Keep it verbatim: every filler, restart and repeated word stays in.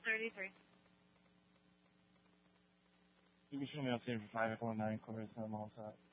thirty-three. You can show me upstairs for five four nine quarters, I'm all set.